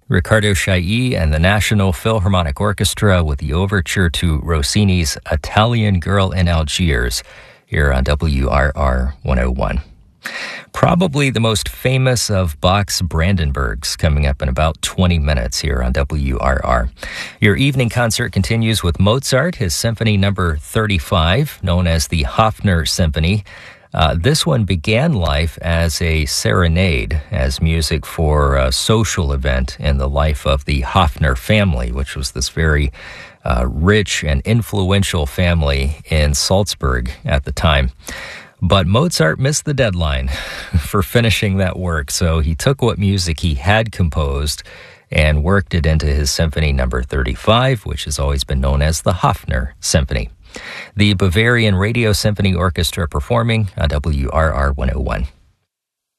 Riccardo Chailly and the National Philharmonic Orchestra with the overture to Rossini's Italian Girl in Algiers here on WRR 101. Probably the most famous of Bach's Brandenburgs coming up in about 20 minutes here on WRR. Your evening concert continues with Mozart, his Symphony number 35, known as the Hofner Symphony. This one began life as a serenade, as music for a social event in the life of the Hofner family, which was this very rich and influential family in Salzburg at the time. But Mozart missed the deadline for finishing that work, so he took what music he had composed and worked it into his Symphony number 35, which has always been known as the Hofner Symphony. The Bavarian Radio Symphony Orchestra performing on WRR 101.